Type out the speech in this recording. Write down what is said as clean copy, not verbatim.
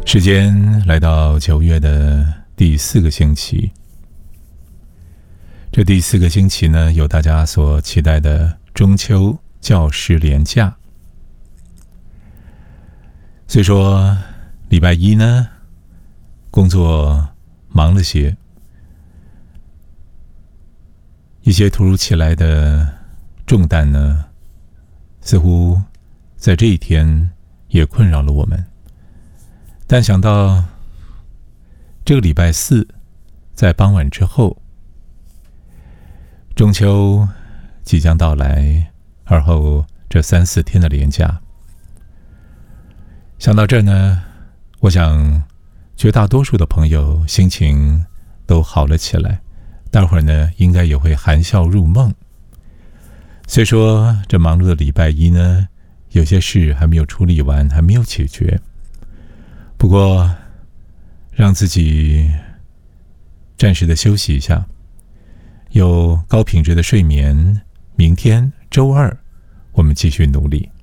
时间来到9月的第4个星期，这第4个星期呢，有大家所期待的中秋教师连假。虽说礼拜一呢，工作忙了些，一些突如其来的重担呢，似乎在这一天也困扰了我们。但想到这个礼拜四在傍晚之后，中秋即将到来，而后这3、4天的连假，想到这呢，我想绝大多数的朋友心情都好了起来，待会儿呢应该也会含笑入梦。虽说这忙碌的礼拜一呢，有些事还没有处理完，还没有解决，不过让自己暂时的休息一下，有高品质的睡眠，明天周二我们继续努力。